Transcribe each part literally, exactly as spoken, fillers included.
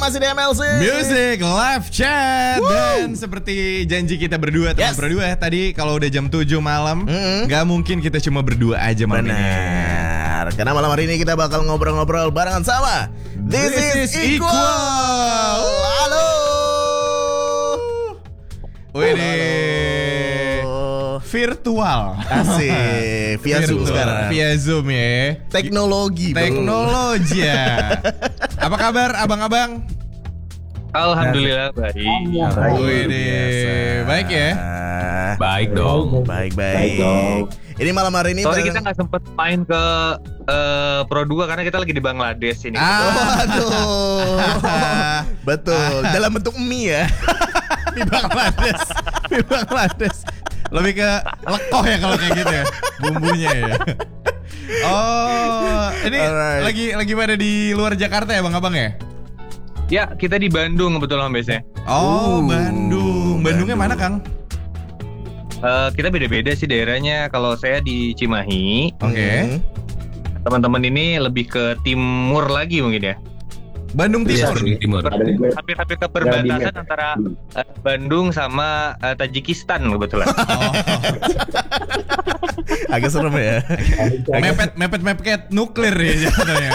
masih di M L C Music Live Chat. Woo. Dan seperti janji kita berdua, teman yes. berdua tadi kalau udah jam tujuh malam, mm-hmm. gak mungkin kita cuma berdua aja malam Benar. ini. Karena malam hari ini kita bakal ngobrol-ngobrol barengan sama This, This is, is Equal. equal. Halo. Wih, virtual. Asik. Via Zoom sekarang. Via Zoom ya. Teknologi. Teknologi ya. Apa kabar abang-abang? Alhamdulillah baik. Wih, baik ya. Baik dong. Baik baik. Ini malam hari ini sorry bareng... kita nggak sempet main ke uh, Pro dua karena kita lagi di Bangladesh ini. Ah, aduh. Betul. Dalam bentuk mie ya. Di Bangladesh. Di Bangladesh. Lebih ke lekoh ya kalau kayak gitu ya. Bumbunya ya. Oh, ini Alright. lagi lagi pada di luar Jakarta ya Bang Abang ya? Ya, kita di Bandung kebetulan biasanya. Oh, uh, Bandung. Bandungnya Bandung. mana, Kang? Uh, kita beda-beda sih daerahnya. Kalau saya di Cimahi. Oke. Okay. Teman-teman ini lebih ke timur lagi mungkin ya. Bandung Timur. Ya, timur. Hampir-hampir ke perbatasan antara uh, Bandung sama uh, Tajikistan kebetulan. Oh. Agak serem ya. Mepet mepet mepet nuklir ya jatuhnya.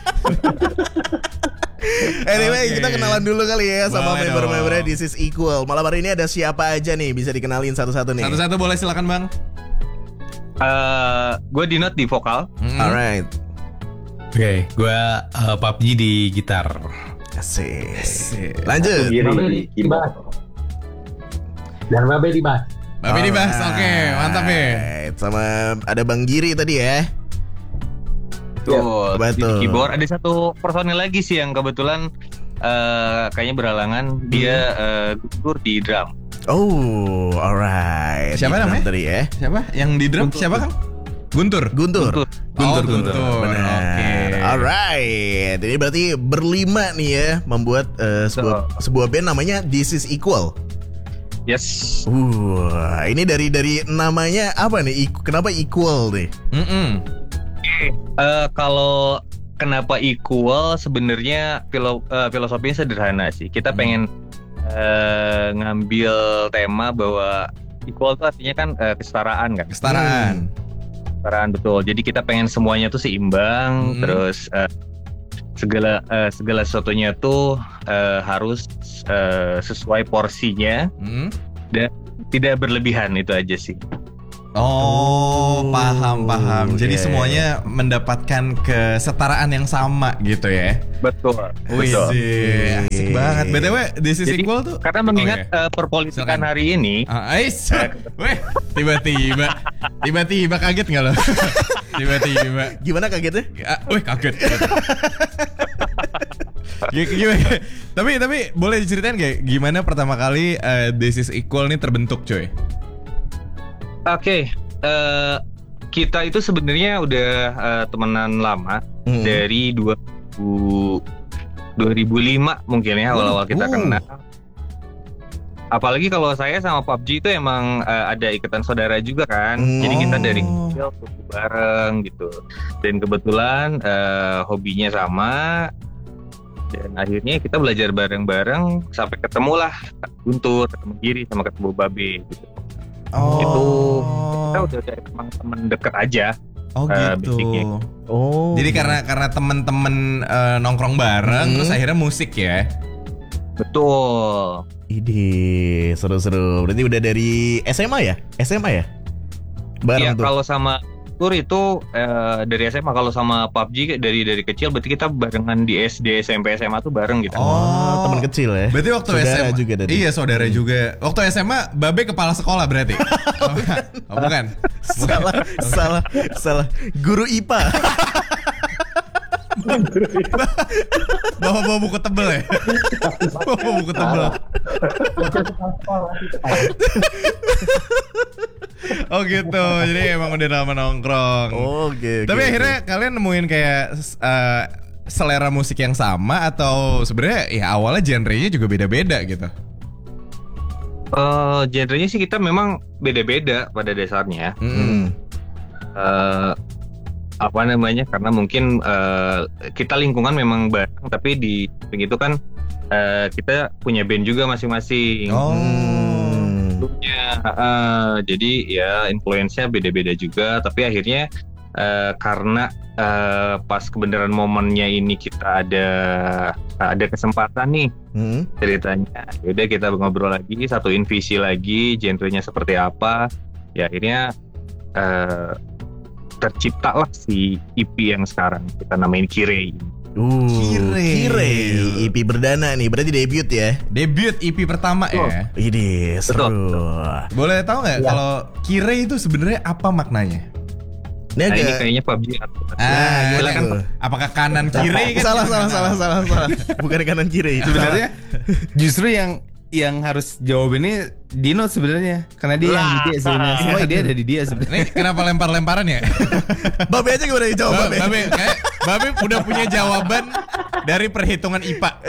Anyway, okay. Kita kenalan dulu kali ya sama boleh member-membernya This is Equal. Malam hari ini ada siapa aja nih? Bisa dikenalin satu-satu nih. Satu-satu boleh, silakan Bang. Uh, gue Dinot di vokal. Mm-hmm. Alright. Oke, okay, gue uh, P U B G di gitar. Asik. Asik. Lanjut. Babe di bass. Dan Babe di bass. Babe di bass, oke, okay, mantap ya. Sama ada Bang Giri tadi ya. Tuh, ya, di keyboard ada satu personil lagi sih yang kebetulan uh, kayaknya berhalangan. Dia uh, gugur di drum. Oh, alright. Siapa namanya? Tadi ya. Siapa? Yang di drum Guntur. siapa Kang? Guntur. Guntur. Guntur. Guntur, oh, Guntur. Guntur. Benar. Okay. Alright. Ini berarti berlima nih ya membuat uh, sebuah so. sebuah band namanya This is Equal. Yes. Uh, ini dari dari namanya apa nih? Kenapa equal nih? Mm-mm. Uh, kalau kenapa equal sebenarnya filo, uh, filosofinya sederhana sih. Kita hmm. pengen uh, ngambil tema bahwa equal itu artinya kan uh, kesetaraan kan. Kesetaraan. Hmm. Kesetaraan betul. Jadi kita pengen semuanya tuh seimbang, hmm. terus uh, segala uh, segala sesuatunya tuh uh, harus uh, sesuai porsinya hmm. dan tidak berlebihan, itu aja sih. Oh, oh, paham, paham. Jadi yeah. semuanya mendapatkan kesetaraan yang sama gitu ya. Betul. Wih, asik banget. B T W, This is Jadi, Equal tuh karena mengingat oh, yeah. uh, perpolitikan Silakan. hari ini. Ah, ais. Weh, tiba-tiba tiba-tiba kaget enggak lo? Tiba-tiba. Gimana kagetnya? Ah, weh, kaget. Gimana? Tapi tapi boleh diceritain gak gimana pertama kali uh, This is Equal nih terbentuk, coy? Oke, okay, uh, kita itu sebenarnya udah uh, temenan lama hmm. dari dua ribu lima mungkin ya awal-awal kita uh. kenal. Apalagi kalau saya sama P U B G itu emang uh, ada ikatan saudara juga kan, hmm. jadi kita dari kecil bareng gitu. Dan kebetulan uh, hobinya sama, dan akhirnya kita belajar bareng-bareng sampai ketemulah Guntur, ketemu Giri, sama ketemu Babe gitu. Oh. Itu kita udah kayak emang temen deket aja. Oh uh, gitu. Basicnya. Oh. Jadi karena karena temen-temen uh, nongkrong bareng, hmm. terus akhirnya musik ya. Betul. Ide seru-seru. Berarti udah dari S M A ya? S M A ya? Bareng ya, tuh. Kalau sama Tur itu uh, dari S M A, kalau sama P U B G dari dari kecil, berarti kita barengan di S D, S M P, S M A tuh bareng gitu. Oh, teman kecil ya. Berarti waktu saudara S M A juga dari. Iya, saudara hmm. juga. Waktu S M A Babe kepala sekolah berarti. Oh, bukan. Oh, bukan. Salah, salah, salah. Guru I P A. Bawa-bawa buku tebel ya. Bawa buku tebel. Oh gitu, jadi emang udah lama nongkrong. Oh gitu. Tapi okay, akhirnya okay. kalian nemuin kayak uh, selera musik yang sama atau sebenarnya ya awalnya genrenya juga beda-beda gitu? Uh, genrenya sih kita memang beda-beda pada dasarnya. Mm. Uh, apa namanya? Karena mungkin uh, kita lingkungan memang bareng, tapi di begitu kan uh, kita punya band juga masing-masing. Oh. Sebelumnya, uh, jadi ya influence-nya beda-beda juga, tapi akhirnya uh, karena uh, pas kebenaran momennya ini kita ada ada kesempatan nih Hmm. ceritanya, yaudah kita ngobrol lagi, satuin visi lagi, genrenya seperti apa, ya akhirnya uh, terciptalah si E P yang sekarang kita namain Kirei. Uh, Kirei. Kirei, E P berdana nih, berarti debut ya? Debut E P pertama ya. Ini seru. Boleh tahu nggak kalau Kirei itu sebenarnya apa maknanya? Ini Nah ini agak kayaknya P U B G. Ah, gimana kan tuh? apakah kanan kiri kan? salah, salah, salah, salah, salah. Bukan kanan kiri. Sebenarnya justru yang yang harus jawab ini Dino sebenarnya, karena dia yang ide sebenarnya. Semua ide ada di dia sebenarnya. Ini kenapa lempar-lemparan ya? Babe aja gimana dijawab, Babe, Babe? Babe, kayak Babe udah punya jawaban dari perhitungan I P A.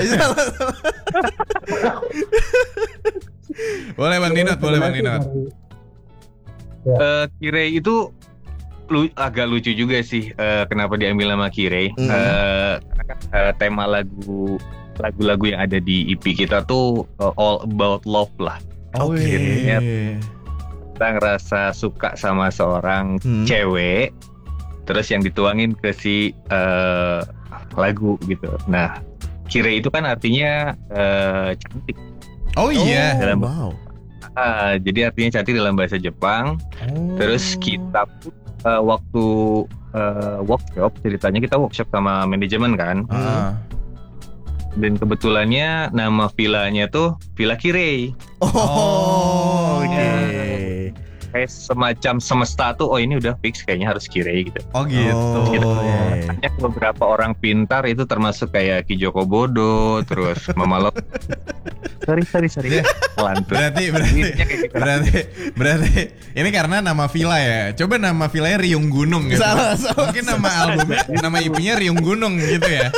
Boleh Bang Dinot, boleh Bang Dinot. Uh, Kirei itu lu, agak lucu juga sih uh, kenapa diambil nama Kirei. Mm. Uh, karena kan uh, tema lagu lagu-lagu yang ada di E P kita tuh uh, all about love lah. Oke. Jadinya kita ngerasa suka sama seorang Hmm. cewek, terus yang dituangin ke si uh, lagu gitu. Nah, Kirei itu kan artinya uh, cantik. Oh iya. Oh, Dalam- wow. Ah, jadi artinya cantik dalam bahasa Jepang. Oh. Terus kita pun uh, waktu uh, workshop, ceritanya kita workshop sama manajemen kan, Ah. dan kebetulannya nama villanya tuh Villa Kirei. Oh, oke. Kayak semacam semesta tuh, oh ini udah fix kayaknya harus Kirei gitu. Oh gitu. Oh, Gitu. oke. Makanya beberapa orang pintar itu termasuk kayak Ki Joko Bodo, terus Mama Lo. sorry sorry sorry. Lantur. Berarti berarti Intinya kayak gitu. berarti berarti ini karena nama villa ya. Coba nama villanya Riung Gunung gitu. Salah, salah, Mungkin nama albumnya, nama I P-nya Riung Gunung gitu ya.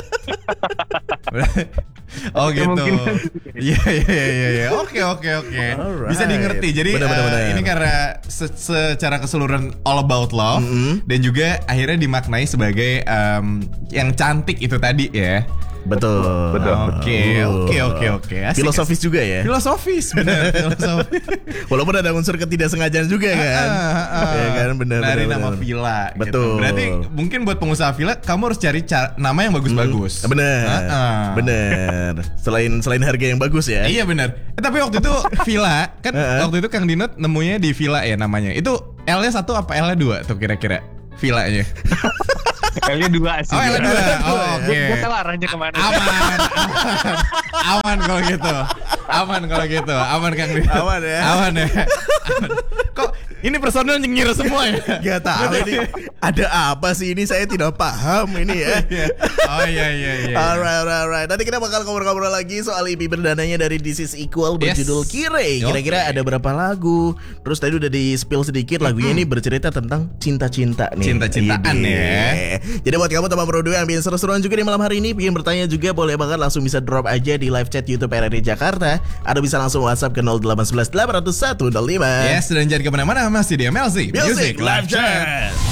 Oh Ya, gitu. mungkin. Iya iya iya iya. Oke oke oke. Alright. Bisa dimengerti. Jadi Benar, benar, eh, benar. ini karena se- secara keseluruhan all about love Mm-mm. dan juga akhirnya dimaknai sebagai em, yang cantik itu tadi ya. Betul. Betul. Oke Uh. oke oke oke. Asik, Filosofis juga ya. Filosofis benar, filosofis. Walaupun ada unsur ketidaksengajaan juga kan. Ah, ah, Ya kan, benar, dari benar, nama benar. villa gitu. Betul. Berarti mungkin buat pengusaha villa kamu harus cari ca- nama yang bagus-bagus. Bener, Ah, ah. bener. Selain selain harga yang bagus ya. Iya benar. Eh, tapi waktu itu villa kan Heeh. waktu itu Kang Dinot nemunya di villa ya namanya. Itu L-nya satu apa L-nya dua tuh kira-kira villanya? Kayaknya dua sih. Oh L-nya dua. Oh oke. Gue tahu arahnya kemana. Aman, aman, aman kalau gitu, aman kalau gitu, aman Kang Dinot. Aman ya. Aman ya. Aman. Kok ini personel nyengir semua ya? Gak tahu ini ada apa sih ini, saya tidak paham ini ya. Oh iya iya iya. Alright, alright, alright. Nanti kita bakal ngobrol-ngobrol lagi soal E P berdananya dari This Is Equal Yes. berjudul Kirei. Kira-kira Oke. ada berapa lagu? Terus tadi udah di spill sedikit, lagunya ini bercerita tentang cinta-cinta nih. Cinta-cintaan Ide. ya. Jadi buat kamu teman berdua yang bikin seru-seruan juga di malam hari ini, pengen bertanya juga boleh banget langsung bisa drop aja di live chat YouTube R R I Jakarta. Atau bisa langsung WhatsApp ke nol delapan satu satu delapan nol satu nol lima. Yes, dan jangan kemana-mana masih di M L Z Music Live Chat.